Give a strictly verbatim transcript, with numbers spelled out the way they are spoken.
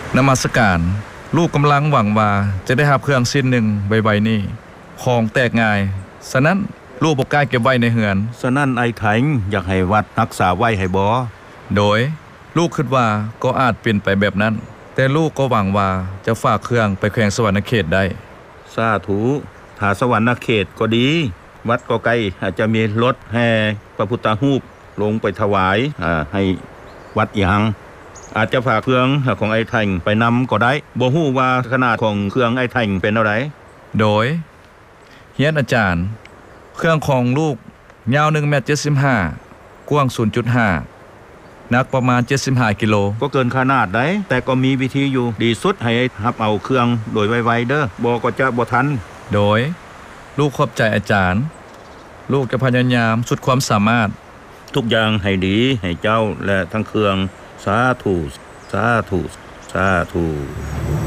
นมัสการลูกกำลังหวังว่าจะได้รับเครื่องสิ้นหนึ่งใบๆนี้ของแตกง่ายฉะนั้นลูกบ่กล้าเก็บไว้ในเหือนฉะนั้นไอ้ไถงอยากให้วัดรักษาไว้ให้บ่โดยลูกคิดว่าก็อาจเป็นไปแบบนั้นแต่ลูกก็หวังว่าจะฝากเครื่องไปแขวงสวรรณเขตได้สาธุถ้าสวรรณเขตก็ดีวัดก็ไกลอาจจะมีรถแห่พระพุทธรูปลงไปถวายอ่าให้วัดอีหังอาจจะฝากเครื่องของไอ้ไถงไปนำก็ได้บ่ฮู้ว่าขนาดของเครื่องไอ้ไถงเป็นเท่าใดโดยเฮียนอาจารย์เครื่องของลูกยาวหนึ่งเมตรเจ็ดสิบห้ากว้าง ศูนย์จุดห้า หนักประมาณเจ็ดสิบห้ากิโลก็เกินขนาดได้แต่ก็มีวิธีอยู่ดีสุดให้รับเอาเครื่องโดยไวๆเด้อบ่ก็จะบ่ทันโดยลูกขอบใจอาจารย์ลูกจะพยายามสุดความสามารถทุกอย่างให้ดีให้เจ้าและทั้งเครื่องสาธุสาธุสาธุ